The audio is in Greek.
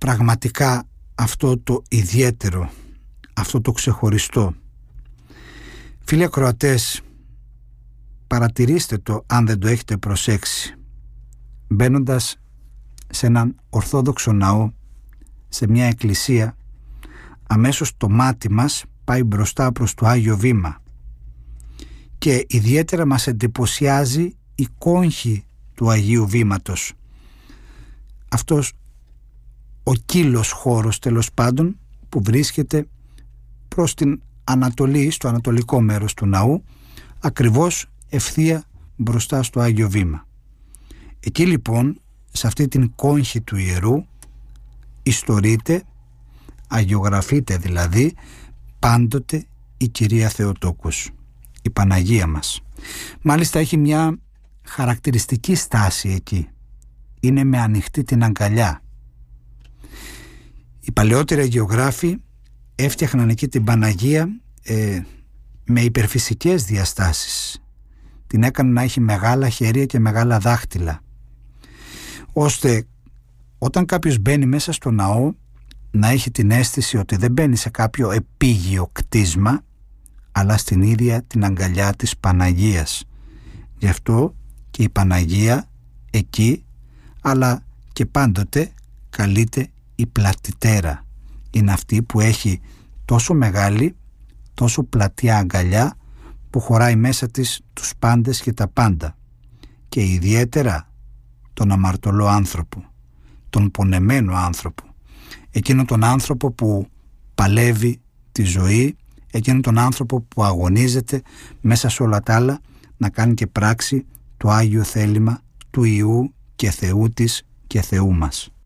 πραγματικά αυτό το ιδιαίτερο, αυτό το ξεχωριστό. Φίλοι ακροατές, παρατηρήστε το αν δεν το έχετε προσέξει. Μπαίνοντας σε έναν ορθόδοξο ναό, σε μια εκκλησία, αμέσως το μάτι μας πάει μπροστά προς το Άγιο Βήμα και ιδιαίτερα μας εντυπωσιάζει η κόγχη του Αγίου Βήματος. Αυτός ο κύλος χώρος, τέλος πάντων, που βρίσκεται προς την Ανατολή, στο ανατολικό μέρος του ναού, ακριβώς ευθεία μπροστά στο Άγιο Βήμα. Εκεί λοιπόν, σε αυτή την κόγχη του ιερού, ιστορείται, αγιογραφείται δηλαδή, πάντοτε η Κυρία Θεοτόκος, η Παναγία μας. Μάλιστα έχει μια χαρακτηριστική στάση εκεί. Είναι με ανοιχτή την αγκαλιά. Οι παλαιότεροι αγιογράφοι έφτιαχναν εκεί την Παναγία με υπερφυσικές διαστάσεις. Την έκαναν να έχει μεγάλα χέρια και μεγάλα δάχτυλα, ώστε όταν κάποιος μπαίνει μέσα στο ναό να έχει την αίσθηση ότι δεν μπαίνει σε κάποιο επίγειο κτίσμα, αλλά στην ίδια την αγκαλιά της Παναγίας. Γι' αυτό και η Παναγία εκεί, αλλά και πάντοτε, καλείται η πλατιτέρα. Είναι αυτή που έχει τόσο μεγάλη, τόσο πλατιά αγκαλιά, που χωράει μέσα της τους πάντες και τα πάντα, και ιδιαίτερα τον αμαρτωλό άνθρωπο, τον πονεμένο άνθρωπο, εκείνον τον άνθρωπο που παλεύει τη ζωή, εκείνον τον άνθρωπο που αγωνίζεται μέσα σε όλα τα άλλα να κάνει και πράξη το Άγιο θέλημα του Υιού και Θεού της και Θεού μας.